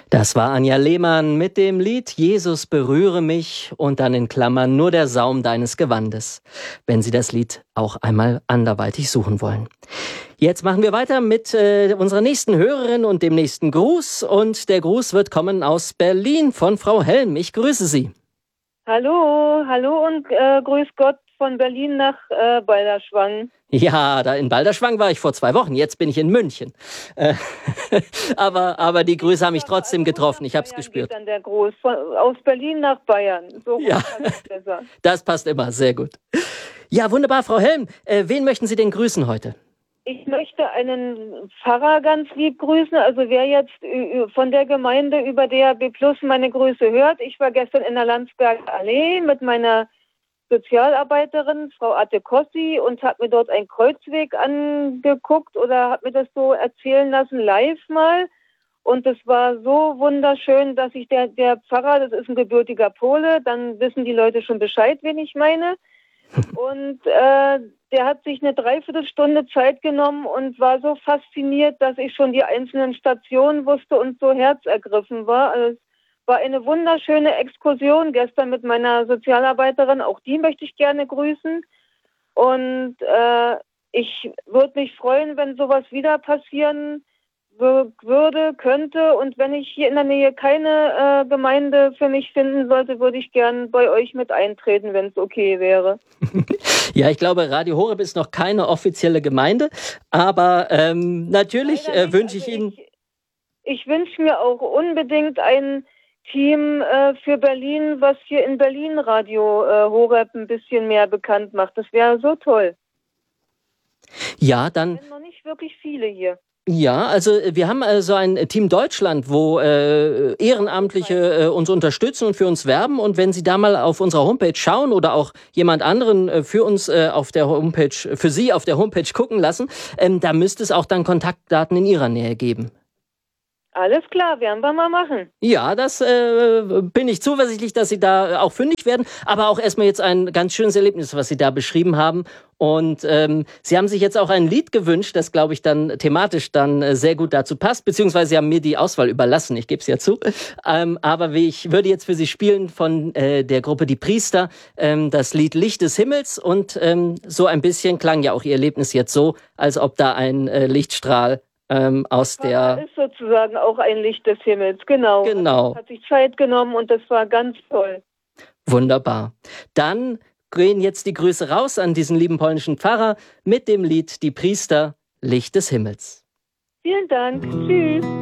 Das war Anja Lehmann mit dem Lied Jesus berühre mich und dann in Klammern nur der Saum deines Gewandes, wenn Sie das Lied auch einmal anderweitig suchen wollen. Jetzt machen wir weiter mit unserer nächsten Hörerin und dem nächsten Gruß. Und der Gruß wird kommen aus Berlin von Frau Helm. Ich grüße Sie. Hallo und grüß Gott von Berlin nach Balderschwang. Ja, da in Balderschwang war ich vor 2 Wochen. Jetzt bin ich in München. Aber die Grüße haben mich trotzdem getroffen. Ich habe es gespürt. Geht dann der Gruß aus Berlin nach Bayern. So ja, besser. Das passt immer. Sehr gut. Ja, wunderbar, Frau Helm. Wen möchten Sie denn grüßen heute? Ich möchte einen Pfarrer ganz lieb grüßen. Also wer jetzt von der Gemeinde über DAB+ meine Grüße hört. Ich war gestern in der Landsberger Allee mit meiner Sozialarbeiterin, Frau Atte Kossi, und habe mir dort einen Kreuzweg angeguckt oder habe mir das so erzählen lassen, live mal. Und es war so wunderschön, dass ich der Pfarrer, das ist ein gebürtiger Pole, dann wissen die Leute schon Bescheid, wen ich meine. Und der hat sich eine Dreiviertelstunde Zeit genommen und war so fasziniert, dass ich schon die einzelnen Stationen wusste und so herzergriffen war. Also es war eine wunderschöne Exkursion gestern mit meiner Sozialarbeiterin. Auch die möchte ich gerne grüßen. Und ich würde mich freuen, wenn sowas wieder passieren könnte. Und wenn ich hier in der Nähe keine Gemeinde für mich finden sollte, würde ich gern bei euch mit eintreten, wenn es okay wäre. Ja, ich glaube, Radio Horeb ist noch keine offizielle Gemeinde, aber natürlich wünsche ich Ihnen... Ich wünsche mir auch unbedingt ein Team für Berlin, was hier in Berlin Radio Horeb ein bisschen mehr bekannt macht. Das wäre so toll. Ja, dann... Es sind noch nicht wirklich viele hier. Ja, also wir haben so ein Team Deutschland, wo Ehrenamtliche uns unterstützen und für uns werben. Und wenn Sie da mal auf unserer Homepage schauen oder auch jemand anderen für uns auf der Homepage, für Sie auf der Homepage gucken lassen, da müsste es auch dann Kontaktdaten in Ihrer Nähe geben. Alles klar, werden wir mal machen. Ja, das bin ich zuversichtlich, dass Sie da auch fündig werden. Aber auch erstmal jetzt ein ganz schönes Erlebnis, was Sie da beschrieben haben. Und Sie haben sich jetzt auch ein Lied gewünscht, das, glaube ich, dann thematisch dann sehr gut dazu passt. Beziehungsweise Sie haben mir die Auswahl überlassen, ich gebe es ja zu. Aber ich würde jetzt für Sie spielen von der Gruppe Die Priester das Lied Licht des Himmels. Und so ein bisschen klang ja auch Ihr Erlebnis jetzt so, als ob da ein Lichtstrahl aus der... Das ist sozusagen auch ein Licht des Himmels, genau. Genau. Hat sich Zeit genommen und das war ganz toll. Wunderbar. Dann gehen jetzt die Grüße raus an diesen lieben polnischen Pfarrer mit dem Lied Die Priester, Licht des Himmels. Vielen Dank. Tschüss.